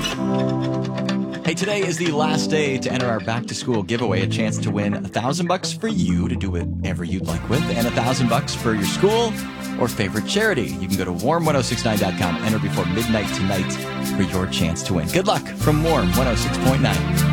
Hey, today is the last day to enter our back-to-school giveaway, a chance to win $1,000 for you to do whatever you'd like with, and $1,000 for your school or favorite charity. You can go to warm1069.com, enter before midnight tonight for your chance to win. Good luck from Warm 106.9.